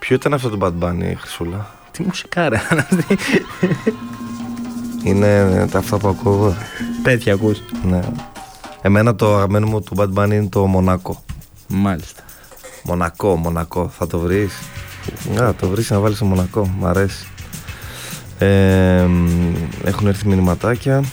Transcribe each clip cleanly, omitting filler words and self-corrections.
Ποιο ήταν αυτό το Bad Bunny, Χρυσούλα? Τι μουσικάρα. Είναι τα αυτά που ακούω εγώ. Τέτοια ακούς? Ναι. Εμένα το αγαπημένο μου του Bad Bunny είναι το Μονάκο. Μάλιστα. Μονακό. Θα το βρεις? Το βρεις να βάλεις το Μονακό. Μ' αρέσει. Έχουν έρθει μηνυματάκια.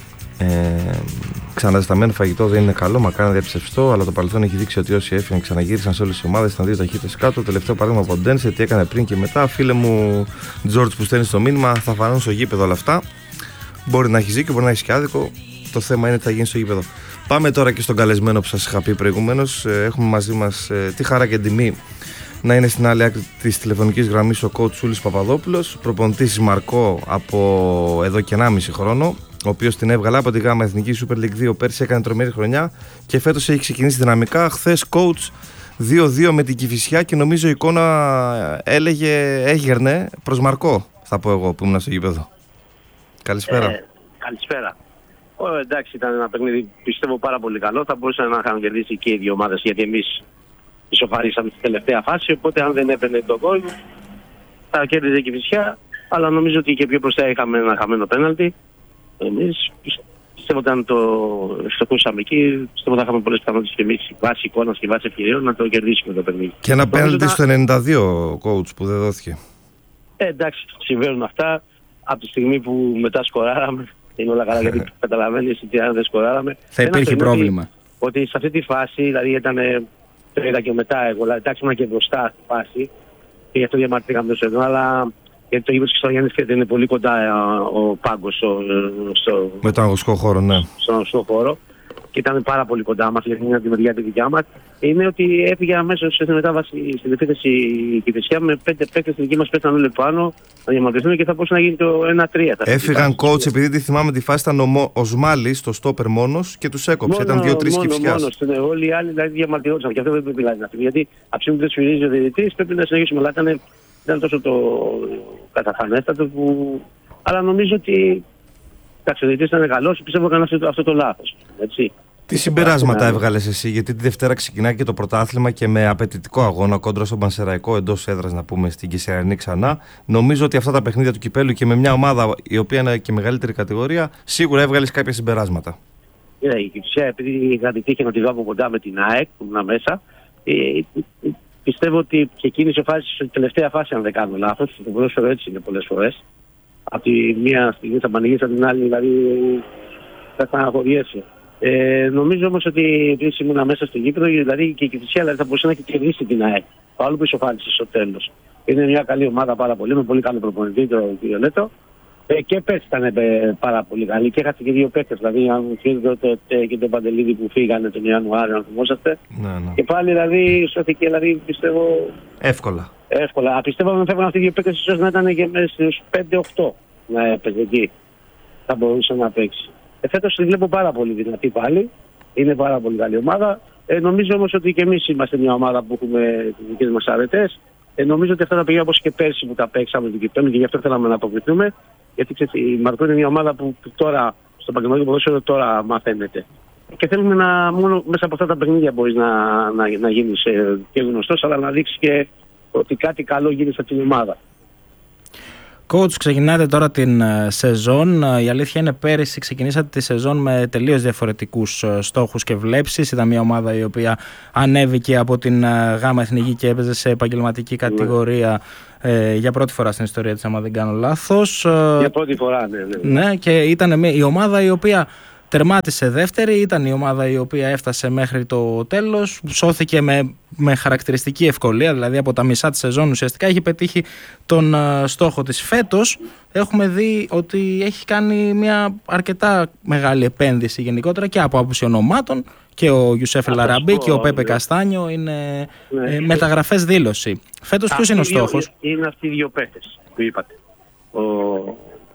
Ξαναζεσταμένο φαγητό δεν είναι καλό, μακάρι να διαψευστώ, αλλά το παρελθόν έχει δείξει ότι όσοι έφυγαν ξαναγύρισαν σε όλες τις ομάδες, ήταν δύο ταχύτητες κάτω. Το τελευταίο παράδειγμα από τον Ντένσε, τι έκανε πριν και μετά. Φίλε μου Τζόρτζ που στέλνει το μήνυμα, θα φανούν στο γήπεδο όλα αυτά. Μπορεί να έχει δίκιο, μπορεί να έχει και άδικο. Το θέμα είναι τι θα γίνει στο γήπεδο. Πάμε τώρα και στον καλεσμένο που σας είχα πει προηγουμένως. Έχουμε μαζί μας τη χαρά και τιμή να είναι στην άλλη άκρη της τηλεφωνικής γραμμής ο coach Σούλης Παπαδόπουλος, προπονητής Μαρκό από εδώ και 1,5 χρόνο, ο οποίος την έβγαλε από τη ΓΑΜΑ Εθνική Super League 2, πέρσι έκανε τρομερή χρονιά και φέτος έχει ξεκινήσει δυναμικά. Χθες coach 2-2 με την Κηφισιά και νομίζω η εικόνα έγερνε προς Μαρκό, θα πω εγώ που ήμουν στο γήπεδο. Καλησπέρα. Καλησπέρα. Εντάξει, ήταν ένα παιχνίδι πιστεύω πάρα πολύ καλό. Θα μπορούσαν να είχαν κερδίσει και οι δύο ομάδες, γιατί εμείς ισοφαρίσαμε στην τελευταία φάση. Οπότε, αν δεν έπαιρνε το γκολ, θα κέρδιζε η Κηφισιά. Αλλά νομίζω ότι και πιο μπροστά είχαμε ένα χαμένο πέναλτι. Εμείς πιστεύω ότι αν το στοχούσαμε εκεί, πιστεύω ότι θα είχαμε πολλές πιθανότητες και εμείς βάσει εικόνας και βάσει ευκαιριών να το κερδίσουμε το παιχνίδι. Και ένα πέναλτι στο 92, coach, που δεν δόθηκε. Εντάξει, συμβαίνουν αυτά. Από τη στιγμή που μετά σκοράραμε, είναι όλα καλά, γιατί καταλαβαίνεις ότι αν δεν σκοράραμε. Θα υπήρχε πρόβλημα. Ότι σε αυτή τη φάση, δηλαδή ήταν. Το είδα και μετά εγώ, εντάξει, ήμουν και μπροστά στη φάση και γι' αυτό διαμαρτύραμε τόσο εδώ, αλλά γιατί το γήπεδο της Χριστουγέννης είναι πολύ κοντά ο πάγκος με τον αγωνιστικό χώρο, ναι. Στον αγωνιστικό χώρο και ήταν πάρα πολύ κοντά μας, γιατί είναι από τη μεριά τη δικιά μας. Είναι ότι έφυγε αμέσως στην μετάβαση στην επίθεση η Κηφισιά με 5 παίκτες στην δική μας πέθανε όλοι πάνω να διαμαρτυρηθούν και θα μπορούσε να γίνει το 1-3. Έφυγαν coach, επειδή τη θυμάμαι τη φάση ήταν ο Σμάλης στο στόπερ μόνος και τους έκοψε. Ήταν 2-3 Κηφισιάς. Όλοι οι άλλοι δηλαδή διαμαρτυρόντουσαν και αυτό δεν πρέπει να πει. Γιατί από τη δεν σφυρίζει ο διαιτητής πρέπει να συνεχίσουμε. Αλλά ήταν τόσο το καταφανέστατο που. Αλλά νομίζω ότι. Εντάξει, ο διαιτητής ήταν καλός, πιστεύω έκανε αυτό το λάθος. Έτσι. Τι συμπεράσματα έβγαλες εσύ, γιατί τη Δευτέρα ξεκινάει και το πρωτάθλημα και με απαιτητικό αγώνα κόντρα στον Πανσεραϊκό εντός έδρας, να πούμε, στην Κεσαριανή ξανά. Νομίζω ότι αυτά τα παιχνίδια του κυπέλου και με μια ομάδα η οποία είναι και μεγαλύτερη κατηγορία, σίγουρα έβγαλες κάποια συμπεράσματα. Η Κηφισιά, επειδή είχα τύχει να τη δω από κοντά με την ΑΕΚ που ήμουν μέσα, πιστεύω ότι και εκείνη η τελευταία φάση, αν δεν κάνω λάθος, το ποδόσφαιρο έτσι είναι πολλές φορές. Από τη μία στιγμή θα πανηγύρισε, από την άλλη δηλαδή θα στεναχωριέσαι. Νομίζω όμως ότι επειδή ήμουν μέσα στο γήπεδο, δηλαδή και η Κηφισιά δηλαδή, θα μπορούσε να έχει κερδίσει την ΑΕΚ. Παρόλο που ισοφάρισε στο τέλος. Είναι μια καλή ομάδα πάρα πολύ, με πολύ καλό προπονητή, τον κ. Λέτο. Και πέρσι ήταν πάρα πολύ καλή και έχασε και δύο παίκτες. Δηλαδή, αν θυμάστε και τον Παντελίδη που φύγανε τον Ιανουάριο, αν θυμόσαστε. Ναι. Και πάλι δηλαδή σώθηκε, δηλαδή πιστεύω. Εύκολα. Πιστεύω ότι αν φεύγουν αυτοί οι δύο παίκτες, ίσως να ήταν και μέσα στους 5-8 να έπαιζε εκεί. Θα μπορούσε να παίξει. Φέτος τη βλέπω πάρα πολύ δυνατή πάλι. Είναι πάρα πολύ καλή ομάδα. Νομίζω όμως ότι και εμείς είμαστε μια ομάδα που έχουμε τις δικές μας αρετές. Νομίζω ότι αυτά τα παιδιά όπως και πέρσι που τα παίξαμε την Κυπέλου και γι' αυτό θέλαμε να αποκριθούμε. Γιατί η Μαρκό είναι μια ομάδα που τώρα στο επαγγελματικό ποδόσφαιρο τώρα μαθαίνεται. Και θέλουμε μόνο μέσα από αυτά τα παιχνίδια μπορείς να γίνεις και γνωστός, αλλά να δείξεις και ότι κάτι καλό γίνει σε αυτήν την ομάδα. Coach, ξεκινάτε τώρα την σεζόν. Η αλήθεια είναι πέρυσι ξεκινήσατε τη σεζόν με τελείως διαφορετικούς στόχους και βλέψεις. Ήταν μια ομάδα η οποία ανέβηκε από την ΓΑΜΑ Εθνική και έπαιζε σε επαγγελματική κατηγορία για πρώτη φορά στην ιστορία της, άμα δεν κάνω λάθος. Για πρώτη φορά, ναι. Ναι, και ήταν η ομάδα η οποία τερμάτισε δεύτερη, ήταν η ομάδα η οποία έφτασε μέχρι το τέλος, σώθηκε με χαρακτηριστική ευκολία, δηλαδή από τα μισά της σεζόν ουσιαστικά έχει πετύχει τον στόχο της. Φέτος έχουμε δει ότι έχει κάνει μια αρκετά μεγάλη επένδυση γενικότερα και από άποψη ονομάτων, και ο Γιουσέφ Ελαραμπή και ο Πέπε Καστάνιο είναι μεταγραφές δήλωση. Φέτος ποιος είναι ο στόχος? Είναι αυτοί οι δύο παίκτες που είπατε. Ο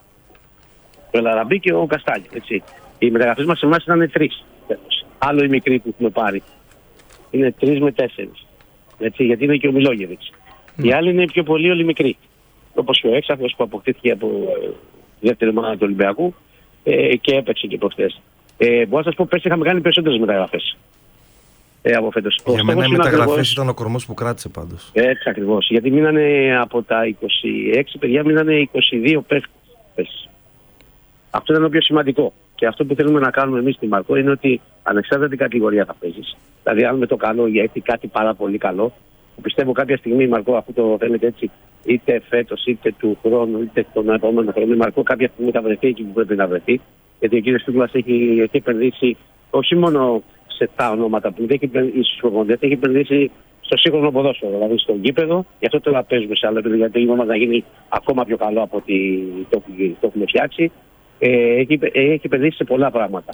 Ελαραμπή και ο Καστάνιο, έτσι. Οι μεταγραφές μας εμάς ήταν 3. Άλλο οι μικροί που έχουμε πάρει. Είναι 3 με 4. Έτσι, γιατί είναι και ο Μιλόγεβιτς. Οι άλλοι είναι πιο πολύ όλοι μικροί. Όπως και ο Έξαφος που αποκτήθηκε από τη δεύτερη ομάδα του Ολυμπιακού και έπαιξε και προχτές. Μπορώ να σας πω πέρσι είχαμε κάνει περισσότερες μεταγραφές. από φέτος. Για μένα οι μεταγραφές ήταν ο κορμός που κράτησε πάντως. Έτσι ακριβώς. Γιατί μείνανε από τα 26 παιδιά, μείνανε 22 παίκτες. Αυτό ήταν το πιο σημαντικό. Και αυτό που θέλουμε να κάνουμε εμείς στη Μαρκό είναι ότι ανεξάρτητα την κατηγορία θα παίζεις. Δηλαδή, αν με το καλό γιατί κάτι πάρα πολύ καλό, πιστεύω κάποια στιγμή η Μαρκό, αφού το θέλετε έτσι, είτε φέτος είτε του χρόνου, είτε τον επόμενο χρόνο, η Μαρκό κάποια στιγμή θα βρεθεί εκεί που πρέπει να βρεθεί. Γιατί ο κ. Στούγκλας έχει επενδύσει όχι μόνο σε τα ονόματα που έχει επενδύσει στο σύγχρονο ποδόσφαιρο, δηλαδή στο γήπεδο. Γι' αυτό τώρα παίζουμε σε άλλο επίπεδο, γιατί η ομάδα να γίνει ακόμα πιο καλό από ότι το έχουμε φτιάξει. Έχει επενδύσει σε πολλά πράγματα.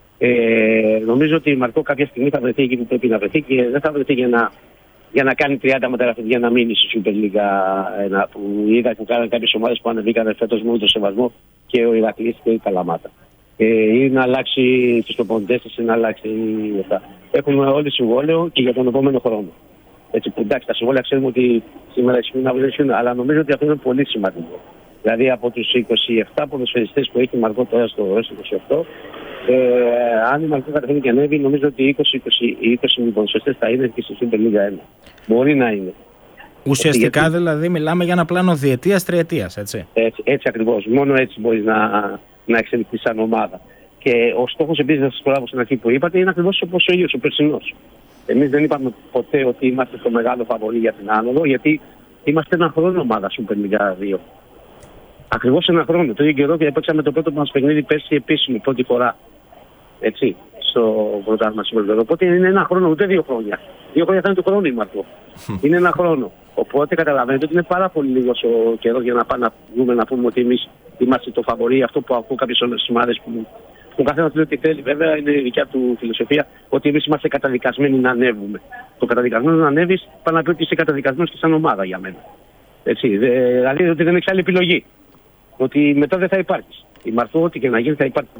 Νομίζω ότι η Μαρκό κάποια στιγμή θα βρεθεί εκεί που πρέπει να βρεθεί και δεν θα βρεθεί για να κάνει 30 μεταγραφές για να μείνει στη Super League. Που είδα που κάνανε κάποιες ομάδες που ανεβήκαν φέτος μόνο το Σεβασμό και ο Ηρακλής και η Καλαμάτα. Ή να αλλάξει τους προπονητές της, ή να αλλάξει αυτά. Έχουμε όλοι συμβόλαιο και για τον επόμενο χρόνο. Έτσι που εντάξει, τα συμβόλαια ξέρουμε ότι σήμερα ισχύουν να βρεθούν, αλλά νομίζω ότι αυτό είναι πολύ σημαντικό. Δηλαδή από τους 27 ποδοσφαιριστές που έχει η Μαρκό τώρα στο 28, αν η Μαρκό καταφέρει και ανέβει, νομίζω ότι οι 20 ποδοσφαιριστές θα είναι και στη Super League 1. Μπορεί να είναι. Ουσιαστικά γιατί... δηλαδή μιλάμε για ένα πλάνο διετίας, τριετίας, έτσι. Έτσι ακριβώς. Μόνο έτσι μπορείς να εξελιχθείς σαν ομάδα. Και ο στόχος επίσης, να σας προλάβω στην αρχή που είπατε, είναι ακριβώς όπως ο ίδιος ο περσινός. Εμείς δεν είπαμε ποτέ ότι είμαστε στο μεγάλο φαβορί για την άνοδο, γιατί είμαστε ένα χρόνο ομάδα Super League 2. Ακριβώς ένα χρόνο. Το ίδιο καιρό και παίξαμε το πρώτο μας παιχνίδι πέρσι επίσημο, πρώτη φορά. Έτσι, στο πρωτάθλημα Super League. Οπότε είναι ένα χρόνο, ούτε 2 χρόνια. 2 χρόνια θα είναι το χρόνο η Μαρκό. Είναι ένα χρόνο. Οπότε καταλαβαίνετε ότι είναι πάρα πολύ λίγος ο καιρός για να πάμε να πούμε ότι εμείς είμαστε το φαβορί. Αυτό που ακούω κάποιες όλες τις ομάδες που ο καθένας λέει ότι θέλει, βέβαια είναι η δικιά του φιλοσοφία, ότι εμείς είμαστε καταδικασμένοι να ανέβουμε. Το καταδικασμένο να ανέβεις, πάει να πει ότι είσαι καταδικασμένος και σαν ομάδα για μένα. Έτσι, δηλαδή ότι δεν έχεις άλλη επιλογή. Ότι μετά δεν θα υπάρχει. Η Μαρκό, ό,τι και να γίνει, θα υπάρχει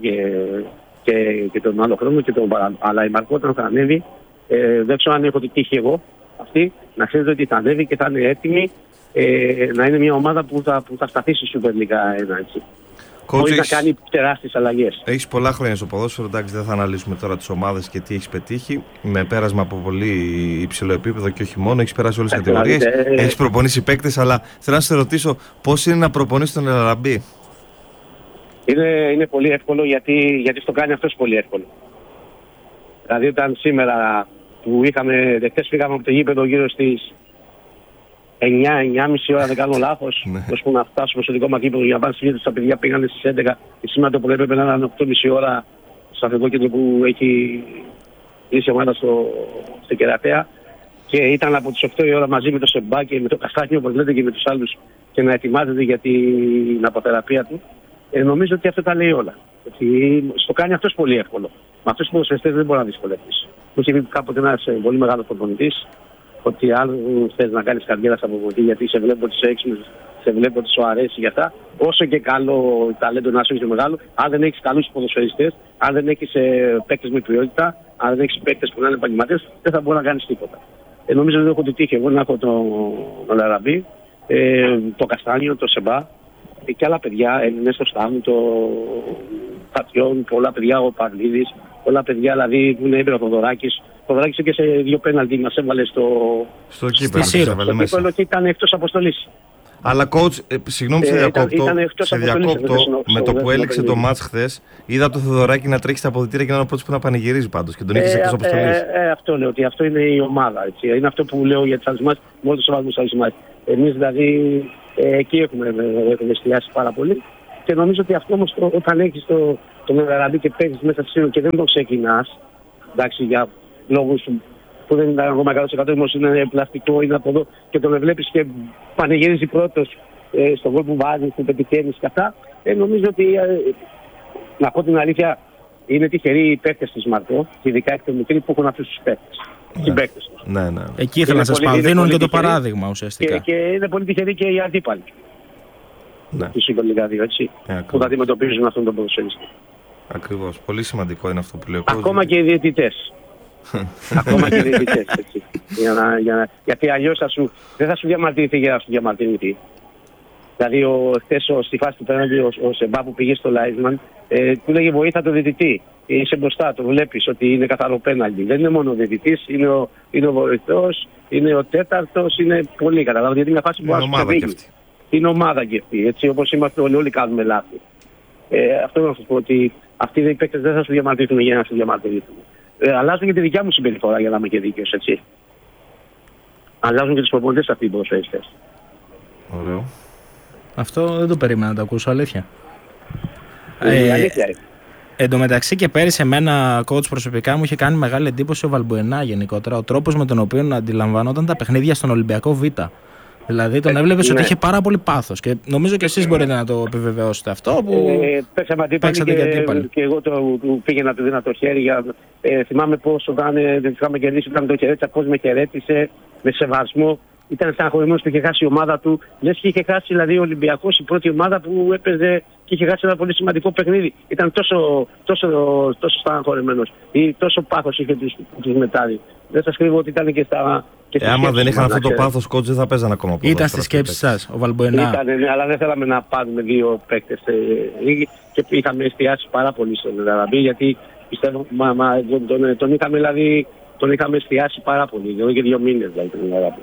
και τον άλλο χρόνο και τον παράλληλο. Αλλά η Μαρκό, όταν θα ανέβει, δεν ξέρω αν έχω την τύχη εγώ αυτή, να ξέρετε ότι θα ανέβει και θα είναι έτοιμη να είναι μια ομάδα που θα σταθεί στη Super League 1. Έτσι. Μπορεί να κάνει τεράστιες αλλαγές. Έχεις πολλά χρόνια στο ποδόσφαιρο, εντάξει, δεν θα αναλύσουμε τώρα τις ομάδες και τι έχεις πετύχει. Με πέρασμα από πολύ υψηλό επίπεδο και όχι μόνο, έχεις περάσει όλες τις κατηγορίες. Έχεις προπονήσει παίκτες, αλλά θέλω να σε ρωτήσω πώς είναι να προπονήσεις τον Ελαραμπή. Είναι πολύ εύκολο γιατί στο κάνει αυτός πολύ εύκολο. Δηλαδή, όταν σήμερα που χθες φύγαμε από το γήπεδο γύρω στις 9-9.30 ώρα, δεν κάνω λάθος, ώσπου να φτάσουμε στο δικό μας γήπεδο για να πάνε στις τα παιδιά πήγανε στις 11 και σήμερα το πρωί έπρεπε να είναι 8.30 ώρα στο αθλητικό κέντρο που έχει η ομάδα στο Κερατέα και ήταν από τις 8 η ώρα μαζί με το Σεμπά και με το Καστάνιο, όπως λέτε, και με τους άλλους και να ετοιμάζεται για την αποθεραπεία του. Νομίζω ότι αυτό τα λέει όλα. Ότι στο κάνει αυτός πολύ εύκολο. Με αυτούς τους ποδοσφαιριστές δεν μπορεί να δυσκολεύεις. Μου είχε πει κάποτε ένας πολύ μεγάλος προπονητής ότι αν θες να κάνεις καριέρα σαν προπονητή, γιατί σε βλέπω ότι είσαι έξυπνος, σε βλέπω ότι σου αρέσει για αυτά, όσο και καλό ταλέντο να σου έχει μεγάλο, αν δεν έχεις καλούς ποδοσφαιριστές, αν δεν έχεις παίκτες με ποιότητα, αν δεν έχεις παίκτες που να είναι επαγγελματίες, δεν θα μπορεί να κάνεις τίποτα. Νομίζω ότι έχω τη τύχη εγώ να έχω τον Λαραμπή, το Καστάνιο, το Σεμπά και άλλα παιδιά, Έλληνες στο Στάμι, το Πατιόν, πολλά παιδιά, ο Παρλίδης, πολλά παιδιά δηλαδή που είναι έμπειρα ο Θοδωράκης. Ο Θοδωράκης και σε 2 πέναλτι μας έβαλε στο κύπελλο και ήταν εκτός αποστολής. Αλλά coach, συγγνώμη σε διακόπτω, με το που έληξε το μάτς χθες, είδα το Θοδωράκη να τρέχει στα αποδυτήρια και να είναι ο πρώτος που να πανηγυρίζει πάντως και τον είχες εκτός αποστολής. Αυτό λέω, ότι αυτό είναι η ομάδα. Έτσι. Είναι αυτό που λέω για τις άλλες ομάδες, μόνο τους σεβασμούς άλλες ομάδες. Εμείς δηλαδή εκεί έχουμε εστιάσει πάρα πολύ και νομίζω ότι αυτό όμως όταν έχεις τον Ελαραμπή και παίζεις μέσα στη σύνολο και δεν το ξεκινάς, εντάξει, για λόγους που δεν ήταν ακόμα 100% όμως είναι πλαστικό, είναι από εδώ και τον βλέπεις και πανηγυρίζει πρώτος στον γκολ που βάζεις, που πετυχαίνεις και αυτά. Νομίζω ότι, να πω την αλήθεια, είναι τυχεροί οι παίκτες της Μαρκό, ειδικά εκτελεστικοί που έχουν αυτούς τους παίκτες. Ναι. Εκεί ήθελα να σας πω, δίνουν και το παράδειγμα ουσιαστικά. Και είναι πολύ τυχεροί και οι αντίπαλοι. Ναι. Του Super League 2, έτσι. Που θα αντιμετωπίζουν αυτόν τον ποδοσφαιριστή. Ακριβώς. Πολύ σημαντικό είναι αυτό που λέω. Ακόμα και οι διαιτητές. Ακόμα και οι διαιτητές, έτσι. Γιατί αλλιώς δεν θα σου διαμαρτυρηθεί για να σου διαμαρτυρηθεί. Δηλαδή, χθες στη φάση του πέναντι, ο Σεμπά που πήγε στο Λάισμαν, του λέγε βοήθα το διαιτητή. είσαι μπροστά, το βλέπεις ότι είναι καθαρό πέναλτι. Δεν είναι μόνο ο διαιτητής, είναι ο βοηθός, είναι ο τέταρτος, είναι πολύ καταλάβει. Γιατί μια φάση που είναι ομάδα και αυτή. Έτσι, όπως είμαστε όλοι κάνουμε λάθη. Αυτό να σας πω ότι αυτοί οι παίκτες δεν θα σου διαμαρτυρηθούν για να σου διαμαρτυρηθούν. Αλλάζουν και τη δικιά μου συμπεριφορά για να είμαι και δίκαιος, έτσι. Αλλάζουν και τους προπονητές αυτοί οι ποδοσφαιριστές. Ωραίο. Αυτό δεν το περίμενα να το ακούσω, αλήθεια. Αλήθεια είναι. Εν τω μεταξύ και πέρυσι εμένα coach προσωπικά μου είχε κάνει μεγάλη εντύπωση ο Βαλμποενά γενικότερα. Ο τρόπος με τον οποίο αντιλαμβανόταν τα παιχνίδια στον Ολυμπιακό Β. Δηλαδή τον έβλεπες ότι είχε πάρα πολύ πάθος και νομίζω και εσείς μπορείτε να το επιβεβαιώσετε αυτό που παίξατε και αντίπαλοι. Και εγώ του πήγαινα να του δίνω το χέρι για... θυμάμαι πώς όταν δεν είχαμε κερδίσει, ήταν το χαιρέτησα, πώς με χαιρέτησε με σεβασμό. Ήταν στεναχωρημένος που είχε χάσει η ομάδα του. Λες και είχε χάσει δηλαδή ο Ολυμπιακός, η πρώτη ομάδα που έπαιζε και είχε χάσει ένα πολύ σημαντικό παιχνίδι. Ήταν τόσο στεναχωρημένος ή τόσο πάθος είχε τους μετάδει. Δεν σας κρύβω ότι ήταν και στα... άμα δεν είχαν αυτό το πάθος, coach, δεν θα παίζανε ακόμα. Ήταν στη σκέψη σας ο Βαλμποενά. Ήταν, αλλά δεν θέλαμε να πάρουμε δύο παίκτες. Και είχαμε εστιάσει πάρα πολύ στον Ελαραμπή, γιατί πιστεύω τον είχαμε εστιάσει πάρα πολύ. Εδώ και 2 μήνες δηλαδή τον Ελαραμπή.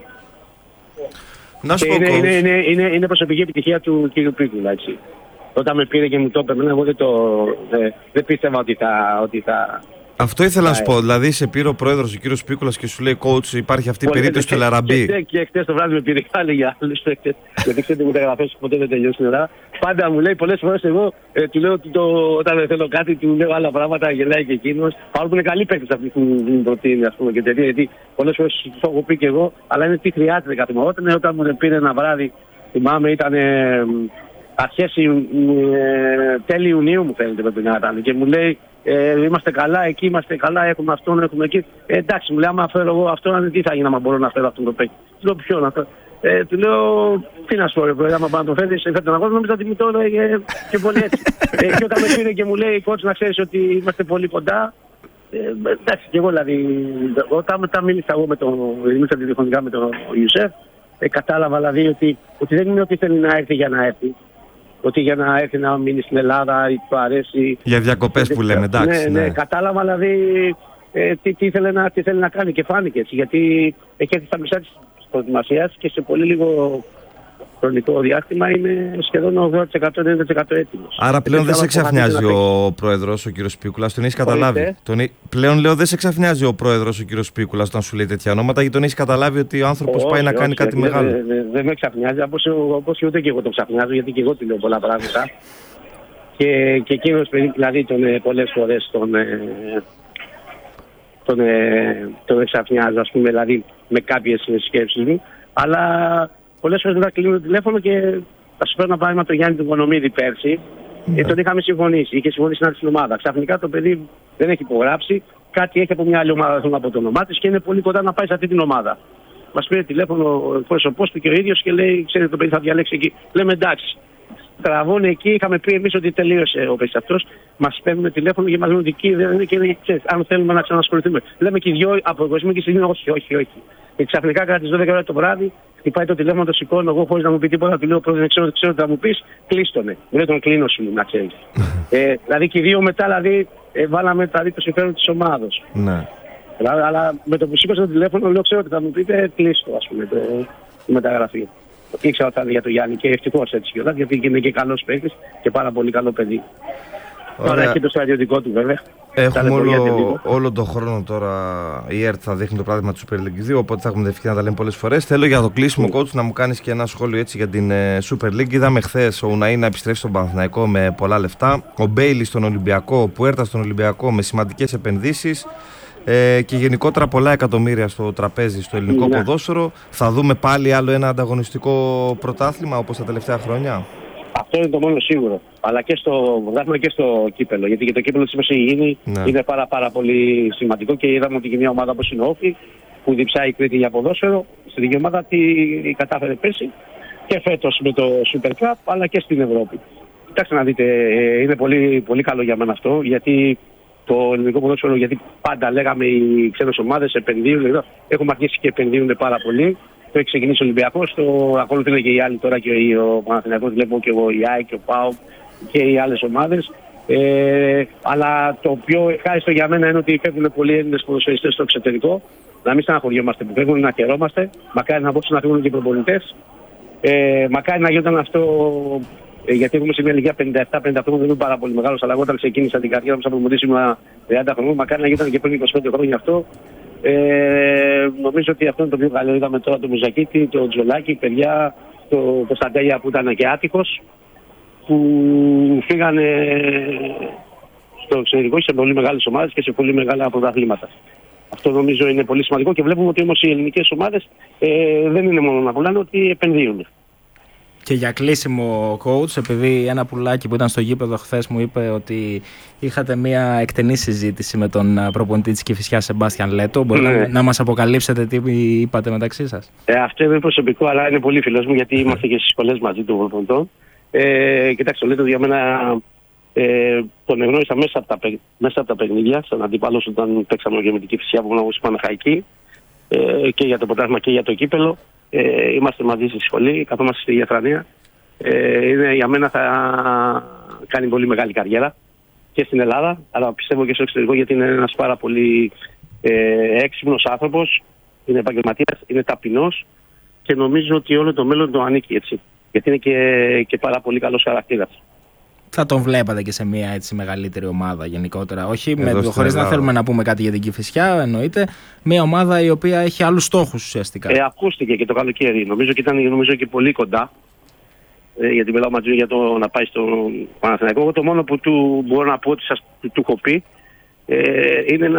Είναι προσωπική επιτυχία του κ. Πίκουλα, έτσι. Όταν με πήρε και μου το έπαιρνε, εγώ δεν πίστευα ότι θα... Αυτό ήθελα να σου πω. Δηλαδή, σε πήρε ο πρόεδρος, ο κύριος Πίκουλας, και σου λέει: coach, υπάρχει αυτή η περίπτωση του Ελαραμπή. Και χτες το βράδυ με πήρε πάλι για άλλους παίκτες. Γιατί ξέρετε, μου τα εγγραφές ποτέ δεν τελειώσουν. Πάντα μου λέει πολλές φορές εγώ, του λέω όταν δεν θέλω κάτι, του λέω άλλα πράγματα, γελάει και εκείνος. Παρόλο που είναι καλοί παίκτες αυτοί που μου προτείνει, ας πούμε, και τέτοια. Γιατί πολλές φορές το έχω πει και εγώ, αλλά είναι τι χρειάζεται κάτι. Όταν μου πήρε ένα βράδυ, θυμάμαι, ήταν αρχές τέλη Ιουνίου, μου φαίνεται πρέπει να ήταν, και μου λέει: είμαστε καλά, εκεί είμαστε καλά, έχουμε αυτόν, έχουμε εκεί. Εντάξει, μου λέει: άμα φέρω εγώ αυτόν, τι θα γίνει άμα μπορώ να φέρω αυτόν το παίκτη. Του λέω: ποιον να φέρω. Του λέω: τι να σου πω, άμα πάω να το φέρεις, φέρει τον αγώνα, νομίζω ότι μου το έλεγε και πολύ έτσι. Και όταν με πήρε και μου λέει: coach, να ξέρεις ότι είμαστε πολύ κοντά. Εντάξει, και εγώ δηλαδή, όταν μίλησα εγώ τηλεφωνικά με τον Ιουσέφ, κατάλαβα δηλαδή ότι δεν είναι ότι θέλει να έρθει για να έρθει. Ότι για να έρθει να μείνει στην Ελλάδα ή του αρέσει. Για διακοπές που λέμε, εντάξει. Ναι, κατάλαβα δηλαδή τι θέλει να κάνει και φάνηκε έτσι. Γιατί έχει έρθει στα μισά της προετοιμασίας και σε πολύ λίγο χρονικό διάστημα είναι σχεδόν 80%-90% έτοιμος. Άρα πλέον δεν σε ξαφνιάζει ο πρόεδρος, ο κύριος Πίκουλας, τον έχεις καταλάβει. Πλέον λέω δεν σε ξαφνιάζει ο πρόεδρος, ο κύριος Πίκουλας, όταν σου λέει τέτοια ονόματα, γιατί τον έχεις καταλάβει ότι ο άνθρωπος πάει να κάνει κάτι μεγάλο. Δεν με ξαφνιάζει, όπως ούτε και εγώ τον ξαφνιάζω, γιατί και εγώ του λέω πολλά πράγματα. Και εκείνος δηλαδή πολλές φορές τον εξαφνιάζω, ας πούμε, δηλαδή με κάποιες σκέψεις μου. Αλλά πολλές φορές μετά κλείνω το τηλέφωνο και θα σου φέρω να πάμε με τον Γιάννη του Γονομίδη πέρσι. Τον είχαμε συμφωνήσει, είχε συμφωνήσει να έρθει στην ομάδα. Ξαφνικά το παιδί δεν έχει υπογράψει, κάτι έχει από μια άλλη ομάδα από το όνομά της και είναι πολύ κοντά να πάει σε αυτή την ομάδα. Μας πήρε τηλέφωνο ο πρόσωπός του και ο ίδιος και λέει: ξέρετε, το παιδί θα διαλέξει εκεί. Λέμε: εντάξει. Τραβούν εκεί, είχαμε πει εμείς ότι τελείωσε ο παίκτης αυτός. Μας παίρνουν τηλέφωνο και μας λένε ότι εκεί δεν είναι και ξέρεις, αν θέλουμε να ξανασχοληθούμε. Λέμε και οι δυο από εγωισμό και στιγμή: όχι. Και ξαφνικά κατά τις 12 ώρα το βράδυ χτυπάει το τηλέφωνο, το σηκώνω εγώ χωρίς να μου πει τίποτα. Του λέω: πρώτα δεν ξέρω τι θα μου πεις, κλείστονε. Μου λέει: τον κλείνω σου, να ξέρεις. Δηλαδή και οι δύο μετά βάλαμε δηλαδή το συμφέρον της ομάδος. Ναι. Αλλά με το που σήκωσα το τηλέφωνο, λέω: ξέρω ότι θα μου πείτε, κλείστο, ας πούμε, τη μεταγραφή. Ήξερα ότι θα είναι για τον Γιάννη και ευτυχώς έτσι κιόλας, γιατί είναι και καλός παίκτης και πάρα πολύ καλό παιδί. Τώρα έχει το στρατιωτικό του βέβαια. Έχουμε όλο τον χρόνο τώρα. Η ΕΡΤ θα δείχνει το πράγμα του Super League 2, οπότε θα έχουμε ευκαιρία να τα λέμε πολλές φορές. Θέλω για το κλείσιμο, coach, να μου κάνεις και ένα σχόλιο έτσι για την Super League. Είδαμε χθες ο Ουναή να επιστρέφει στον Παναθηναϊκό με πολλά λεφτά. Ο Μπέιλι στον Ολυμπιακό, που έρθα στον Ολυμπιακό με σημαντικές επενδύσεις. Και γενικότερα πολλά εκατομμύρια στο τραπέζι στο ελληνικό ποδόσφαιρο. Θα δούμε πάλι άλλο ένα ανταγωνιστικό πρωτάθλημα όπως τα τελευταία χρόνια. Αυτό είναι το μόνο σίγουρο. Αλλά και στο πρωτάθλημα και στο κύπελο. Γιατί και το κύπελο της Μεσογείου είναι πάρα πολύ σημαντικό και είδαμε ότι και μια ομάδα όπως είναι ο Όφη, που διψάει η Κρήτη για ποδόσφαιρο, στην δική ομάδα τι κατάφερε πέρσι και φέτος με το Super Cup, αλλά και στην Ευρώπη. Κοιτάξτε να δείτε, είναι πολύ, πολύ καλό για μένα αυτό, γιατί το ελληνικό ποδόσφαιρο, γιατί πάντα λέγαμε οι ξένες ομάδες επενδύουν, έχουμε αρχίσει και επενδύουν πάρα πολύ. Το έχει ξεκινήσει ο Ολυμπιακός, το ακολουθούν και οι άλλοι τώρα και ο Παναθηναϊκός, βλέπω και η ΑΕΚ και ο ΠΑΟΚ και οι άλλες ομάδες. Αλλά το πιο ευχάριστο για μένα είναι ότι φεύγουν πολλοί Έλληνες ποδοσφαιριστές στο εξωτερικό. Να μην στεναχωριόμαστε που φεύγουν, να χαιρόμαστε. Μακάρι να μπορούσαν να φύγουν και οι προπονητές. Μακάρι να γινόταν αυτό, γιατί έχουμε σε μια ηλικία 57-58, δεν είμαι πάρα πολύ μεγάλος, αλλά όταν ξεκίνησα την καριέρα μου σαν προπονητής ήμουν 30 χρονών. Μακάρι να γινόταν και πριν 25 χρόνια αυτό. Νομίζω ότι αυτό είναι το πιο καλό. Είδαμε τώρα τον Μουζακίτη, τον Τζολάκη, παιδιά, τον Κωνσταντέλια που ήταν και άτυχος, που φύγανε στο εξωτερικό σε πολύ μεγάλες ομάδες και σε πολύ μεγάλα πρωταθλήματα. Αυτό νομίζω είναι πολύ σημαντικό και βλέπουμε ότι όμως οι ελληνικές ομάδες δεν είναι μόνο να πουλάνε, ότι επενδύουν. Και για κλείσιμο, coach, επειδή ένα πουλάκι που ήταν στο γήπεδο χθες μου είπε ότι είχατε μια εκτενή συζήτηση με τον προπονητή της Κηφισιάς, Σεμπάστιαν Λέτο. Μπορείτε να μας αποκαλύψετε τι είπατε μεταξύ σας? Αυτό είναι προσωπικό, αλλά είναι πολύ φίλος μου, γιατί είμαστε και στις σχολές μαζί των προπονητών. Κοιτάξτε, το Λέτο για μένα τον εγνώρισα μέσα από τα παιχνίδια, σαν αντίπαλος όταν παίξαμε και με την Κηφισιά που ήμουν Παναχαϊκή, και για το πρωτάθλημα και για το κύπελο. Είμαστε μαζί στη σχολή, καθόμαστε στη διαφρανία. Για μένα θα κάνει πολύ μεγάλη καριέρα και στην Ελλάδα, αλλά πιστεύω και στο εξωτερικό, γιατί είναι ένας πάρα πολύ έξυπνος άνθρωπος, είναι επαγγελματίας, είναι ταπεινός και νομίζω ότι όλο το μέλλον το ανήκει έτσι. Γιατί είναι και πάρα πολύ καλός χαρακτήρας. Θα τον βλέπατε και σε μια έτσι μεγαλύτερη ομάδα γενικότερα? Όχι, χωρίς να θέλουμε να πούμε κάτι για την Κηφισιά, εννοείται. Μια ομάδα η οποία έχει άλλους στόχους ουσιαστικά. Ακούστηκε και το καλοκαίρι. Νομίζω και ήταν και πολύ κοντά. Γιατί μιλάω μαζί για το να πάει στο Παναθηναϊκό. Εγώ το μόνο που μπορώ να πω ότι του έχω πει είναι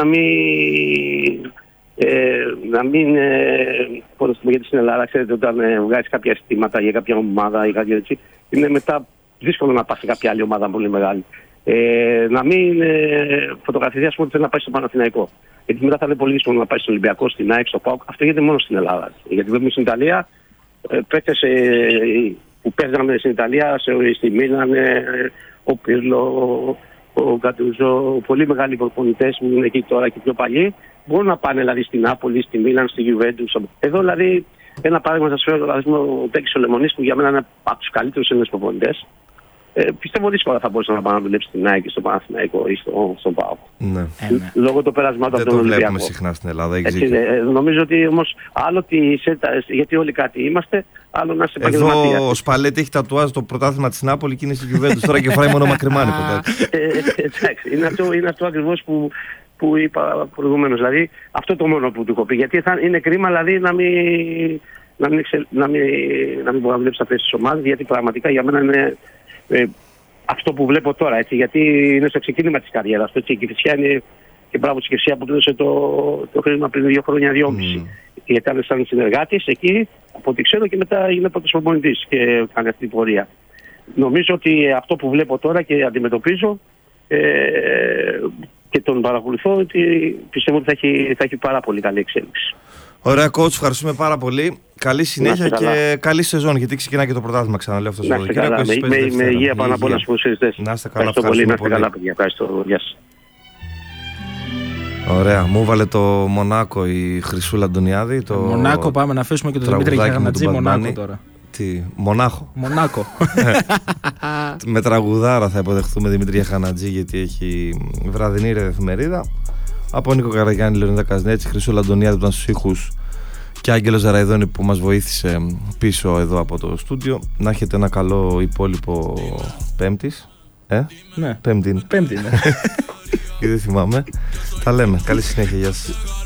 να μην γιατί στην Ελλάδα, ξέρετε, όταν βγάζει κάποια αισθήματα για κάποια ομάδα ή κάτι έτσι, είναι μετά δύσκολο να πάει σε κάποια άλλη ομάδα πολύ μεγάλη. Να μην φωτογραφηθεί, ας πούμε, ότι θέλει να πάει στο Παναθηναϊκό. Γιατί μετά θα είναι πολύ δύσκολο να πάει στον Ολυμπιακό, στην ΑΕΚ, στο ΠΑΟΚ. Αυτό γίνεται μόνο στην Ελλάδα. Γιατί βλέπουμε στην Ιταλία παίκτες που παίζαμε στην Ιταλία, στη Μίλαν, ο Πίρλο, ο Γκατουζό, πολύ μεγάλοι προπονητές που είναι εκεί τώρα και πιο παλιοί, μπορούν να πάνε δηλαδή στην Νάπολη, στη Μίλαν, στη Γιουβέντους. Εδώ δηλαδή, ένα παράδειγμα σας φέρω, δηλαδή ο Τέκης ο Λεμονής, που για μένα είναι από τους καλύτερους Έλληνες προπονητές. Πιστεύω δύσκολα θα μπορούσε να πάει να δουλέψει στην ΑΕΚ, στο Παναθηναϊκό ή στον ΠΑΟΚ. Ναι. Λόγω του περάσματος από τον Ολυμπιακό. Δεν το βλέπουμε συχνά στην Ελλάδα. Νομίζω ότι όμως άλλο γιατί όλοι κάτι είμαστε, άλλο να είσαι επαγγελματίας. Εδώ ο Σπαλέτη έχει τατουάζει το πρωτάθλημα της Νάπολη και είναι στη Γιουβέντους τώρα και φοράει μόνο μακριμάνι ποτέ. Εντάξει, είναι αυτό ακριβώς που είπα προηγουμένως. Δηλαδή αυτό το μόνο που του έχω πει. Γιατί είναι κρίμα δηλαδή να μην μπορεί να δουλέψει αυτές τις ομάδες, γιατί πραγματικά για μένα είναι αυτό που βλέπω τώρα, έτσι, γιατί είναι στο ξεκίνημα της καριέρας. Η Κηφισιά είναι, και μπράβο της Κηφισιά που του έδωσε το χρήμα πριν 2 χρόνια, 2,5. Γιατί ήταν σαν συνεργάτης εκεί, από ό,τι ξέρω, και μετά έγινε πρώτος προπονητής και κάνει αυτή την πορεία. Νομίζω ότι αυτό που βλέπω τώρα και αντιμετωπίζω και τον παρακολουθώ, ότι πιστεύω ότι θα έχει πάρα πολύ καλή εξέλιξη. Ωραία, coach, ευχαριστούμε πάρα πολύ. Καλή συνέχεια και καλή σεζόν, γιατί ξεκινάει και το πρωτάθλημα, ξαναλέω αυτό το Σαββατοκύριακο. Με υγεία πάνω απ' όλα στους ποδοσφαιριστές. Να είστε καλά, πολύ. Να είστε καλά, παιδιά. Ευχαριστώ. Γεια σας. Ωραία, μου έβαλε το Μονάκο η Χρυσούλα Αντωνιάδη. Μονάκο, πάμε να αφήσουμε και τον Δημήτρη Γιαγανατζή. Μονάκο τώρα. Τι, Μονάχο. Μονάκο. Με τραγουδάρα θα υποδεχθούμε Δημήτρη Γιαγανατζή, γιατί έχει βραδινή εφημερίδα. Από Νίκο Καραγιάννη, Λεωνίδα Καζνέτση, Χρυσούλα Αντωνιάδη που ήταν στους ήχους και Άγγελος Ζαραϊδόνη που μας βοήθησε πίσω εδώ από το στούντιο. Να έχετε ένα καλό υπόλοιπο Πέμπτης. Ναι. Πέμπτη. Πέμπτη, ναι. Και δεν θυμάμαι. Τα λέμε. Καλή συνέχεια. Γεια σας.